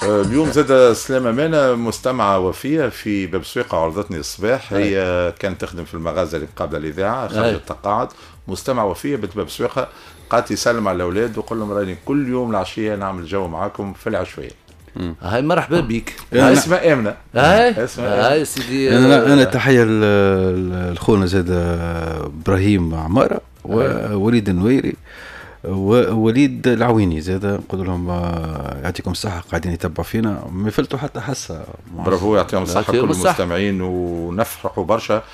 اليوم زاد سلامة مانا مستمعة وفية في باب سويقة عرضتني الصباح. هي كانت تخدم في المغازة اللي قابلة الإذاعة، خرجت تقاعد. مستمعة وفية باب سويقة، قالت يسلم على الأولاد وقول لهم راني كل يوم العشية نعمل جو معاكم في العشوية. هاي مرحبا بك. اسمها آمنة. هاي سيدي. أنا تحية لخونا زاد إبراهيم عمارة ووليد النويري ووليد العويني زاد، نقول لهم يعطيكم الصحة قاعدين يتبعوا فينا، ما يفلتوا حتى حسة. برافو، يعطيهم الصحة كل المستمعين، ونفرحوا برشا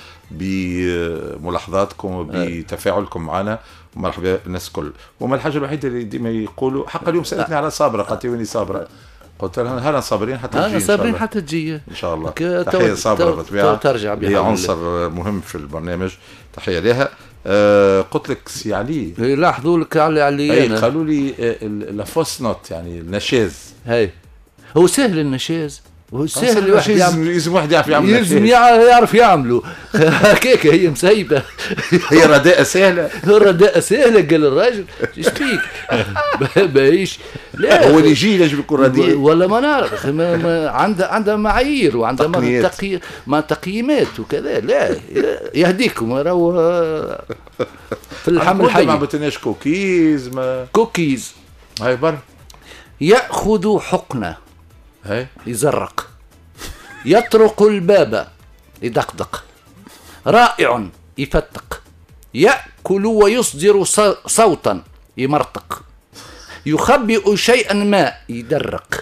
بملاحظاتكم وبتفاعلكم معنا، ومرحبا الناس الكل. وما الحاجة الوحيدة اللي ديما يقولوا حق اليوم سألتني على صابرة، قالت لي ويني صابرة؟ قلت لها هلا صابرين حتى تجي. صابرين حتى تجي ان شاء الله. تحية صابرة بالطبيعة، ترجع هي عنصر مهم في البرنامج، تحية لها. قلت لك سي علي لاحظوا لك علي انا قالوا لي لافوس نوت، يعني النشاز. هاي هو سهل النشاز، هو سهل الواحد يلزم واحد يعرف يعمل، يلزم يعرف يعمله هكاك. هي مسيبه هي رداءة سهله. رداءة سهله قال الراجل ايش فيك بايش. لا هو اللي يجي لازم يكون رديء ولا ما نعرف، عنده معايير وعنده تقييمات وكذا. لا يهديكم راهو في اللحم الحي. ما بتناش كوكيز هاي بر. يأخذ حقنة هاي يزرق، يطرق الباب يدقدق، رائع يفتق، يأكل ويصدر صوتا يمرطق، يخبئ شيئا ما يدرق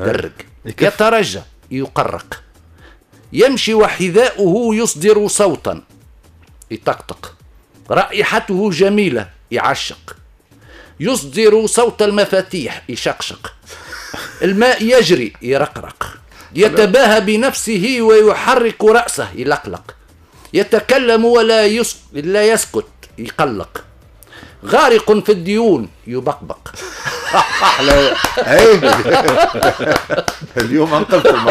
يترجى يقرق، يمشي وحذاؤه يصدر صوتا يطقطق، رائحته جميلة يعشق، يصدر صوت المفاتيح يشقشق، الماء يجري يرقرق، يتباهى بنفسه ويحرك رأسه يلقلق، يتكلم ولا يسكت يقلق، غارق في الديون يبقبق. اليوم انقذكم.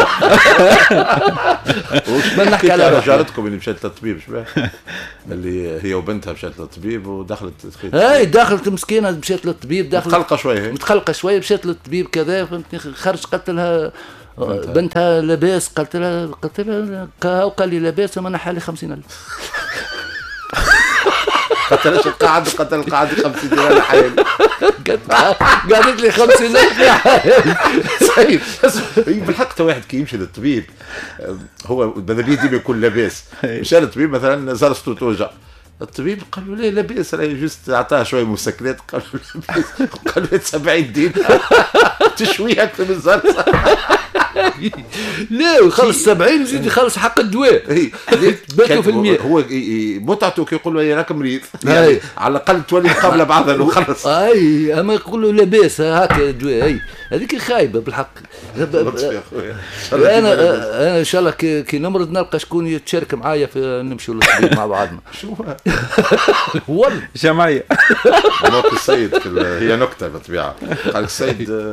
وش ما نحكي على جارتكم اللي مشات للطبيب، شباب اللي هي وبنتها مشات للطبيب ودخلت دخلت مسكينه مشات للطبيب، متخلقه شويه مشات للطبيب كذا، فهمتني. خرج قلت لها بنتها لاباس، قلت لها قال لي لاباس، ما نحالي 50,000. قتلش القاعد 50 دينار حيل. قالت لي 50,000 يا حيل. سيد بالحق واحد كي يمشي للطبيب هو بدل ديما يكون لاباس، مشى للطبيب مثلا زرسته توجع، الطبيب قال له لا لاباس، راهي جست اعطاه شويه مسكنات، قال له لاباس، قال له 70 دينار تشويه اكثر من زرسه. لا يخلص 70 وزيد يخلص حق الدواء. باتوا في المية. هو متعته كي يقول له يا راك مريض، يعني على الاقل تولي مقابله بعضها لو خلص. اما يقول له لاباس هكا دواء. هذيك خايبه بالحق. انا ان شاء الله كي نمرض نلقى شكون يتشارك معايا في نمشيو للطبيب مع بعضنا. شو هو جمعيه. موقف السيد هي نكته بالطبيعه. قال السيد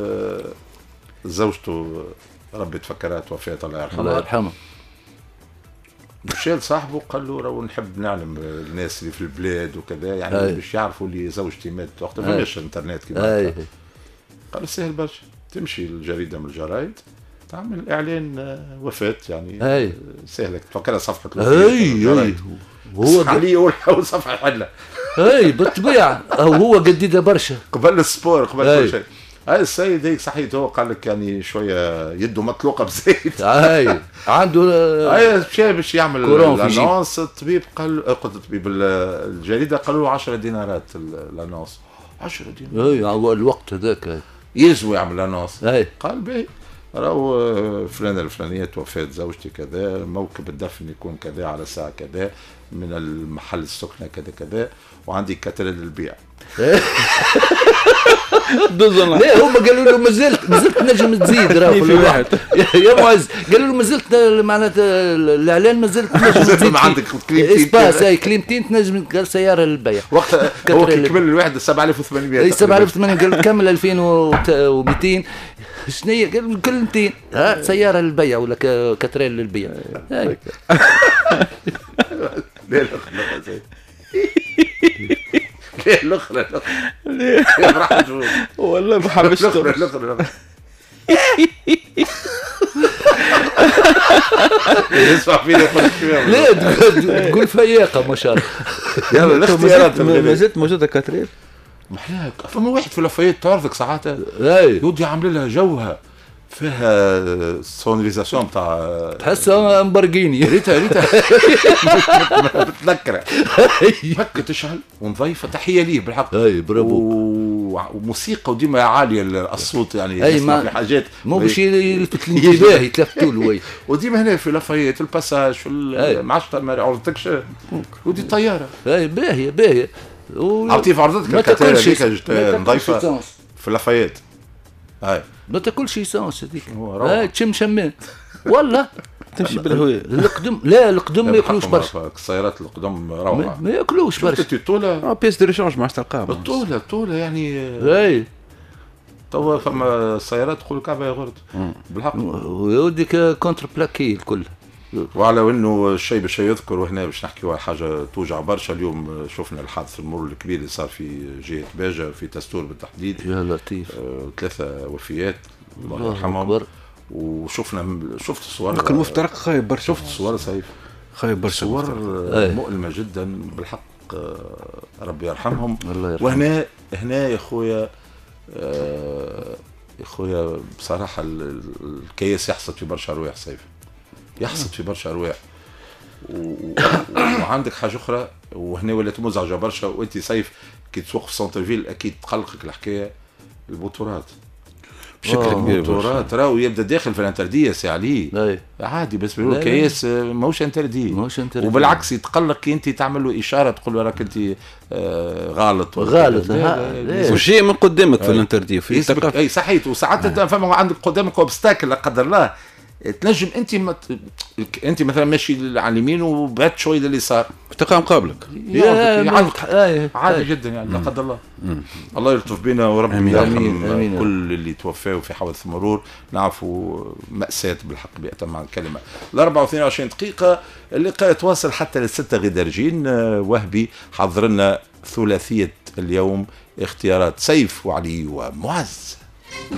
زوجته ربي تفكرات وفيت الله يرحمها. الله يرحمه. مشى لصاحبه قال له راهو نحب نعلم الناس اللي في البلاد وكذا، يعني باش يعرفوا اللي زوجتي ماتت وقتها ما فيش انترنت كذا. قال سهل برشا، تمشي الجريده من الجرايد تعمل اعلان وفاه، يعني سهله تفكرها صفحه الوفاه. هو عليه اول صفحه حله. بالطبيعه هو جديده برشا قبل السبور قبل كل شيء. هاي السيد هيك صحيح، هو قال لك يعني شويه يده مطلوقه بزيت. عنده مشى باش يعمل الانونس. الطبيب قال الطبيب الجريده قالوا له 10 دينارات الانونس. 10 دينار الوقت هذاك يلزم يعمل انونس. قال باهي راهو فلانه الفلانيه توفات زوجتي كذا، موكب الدفن يكون كذا على الساعه كذا، من المحل السكنه كذا كذا، وعندي كترة للبيع. لا هم قالوا له مازلت نجم تزيد راه في الواحد يا معز. قالوا له مازلت معناتها الاعلان مازلت نجم تزيد. عندك كليمتين تنجم. قال سياره للبيع. وقتها هو كمل الواحد 7800. 7800 قال كمل 2200. شنو قال كلمتين. سياره للبيع ولا كترين للبيع. لا والله ما حبشته. يسمع فينا يقول لا تقول فياقه ما شاء الله. يلا الاختيارات ما زلت موجوده كاتريل محلاك. فما واحد في لافايت تعرضك ساعات يودي عامل لها جوها فيها سونيزاسيون تاع تحسها امبرجيني. ريتها بتذكرها هكا تشعل ونظيفه. تحيه ليه بالحق. اي برافو. وموسيقى وديما عاليه الصوت يعني يسمع في حاجات مو باش يلفت الانتباه يتلفتوا له. وديما هنا في لافايت الباساج في ما عادش ما عرضتكش ودي طياره. اي باهيه عرفتي في عرضتك الكاتيرا هذيك نظيفه في لافايت. هاي ما تاكلش ايسانس هذيك. هاي تشم شمان والله تمشي بالهواء. القدم لا القدم ما ياكلوش برشا. السيارات القدم روعه ما ياكلوش برشا. الطوله بيس دو ريشونج ما عادش تلقاها. الطوله يعني اي توا فما السيارات تقول كعبه يا غرد بالحق. ويوديك كونتر بلاكي الكل. وعلى انه الشيء باش يذكر وهنا باش نحكيوا على حاجه توجع برشا. اليوم شفنا الحادث المرور الكبير اللي صار في جهه باجه في تستور بالتحديد. يا لطيف. 3 وفيات الله يرحمهم. وشفنا شفت صور. لكن المفترق خايب برشا. شفت صور سيف خايب برشا. صور مؤلمه جدا بالحق. ربي يرحمهم. الله يرحمهم. وهنا يا خويا بصراحه الكيس يحصد في برشا ارواح سيف. يحصد في برشا ارواح. وعندك حاجه اخرى وهنا ولات مزعجه برشا. وانت سيف كي تسوق في سنتر فيل اكيد تقلقك الحكايه. البوتورات بشكل كبير. البوتورات راهو يبدا داخل في الانترديه سي عليه عادي. بس بيقولوا الكياس ماهوش انتردي. وبالعكس يتقلق كي انت تعمل له اشاره تقول له راك انت غلط وشيء من قدامك في الانتردي في اي صحيت. وساعات انت فما عندك قدامك اوبستاكل لا قدر الله تنجم انت مثلا ماشي على اليمين وبعدت شويه لليسار تلقى مقابلك. عادي جدا يعني لا قدر الله. الله يلطف بنا وربي يرحم كل اللي توفاوا في حوادث المرور. نعرفوا مأساة بالحق بأتم الكلمة. 24 دقيقة اللقاء يتواصل حتى ل6 غدرجين. وهبي حضر لنا ثلاثية اليوم اختيارات سيف وعلي ومعز.